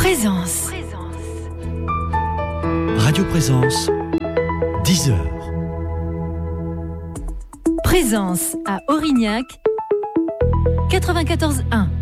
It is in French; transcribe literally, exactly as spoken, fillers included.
Présence. Radio Présence, dix heures. Présence à Aurignac, quatre-vingt-quatorze un.